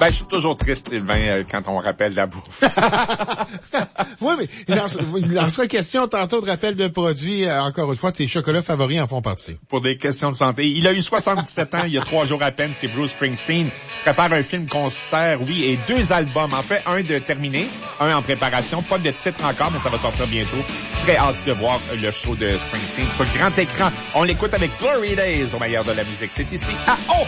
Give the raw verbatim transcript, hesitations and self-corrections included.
Ben, je suis toujours triste, Sylvain, euh, quand on rappelle la bouffe. Oui, mais il en, il en sera question tantôt de rappel de produits. Euh, encore une fois, tes chocolats favoris en font partie. Pour des questions de santé. Il a eu soixante-dix-sept ans, il y a trois jours à peine, c'est Bruce Springsteen. Prépare un film concert, oui, et deux albums. En fait, un de terminé, un en préparation. Pas de titre encore, mais ça va sortir bientôt. Très hâte de voir le show de Springsteen sur grand écran. On l'écoute avec Glory Days au meilleur de la musique. C'est ici à O!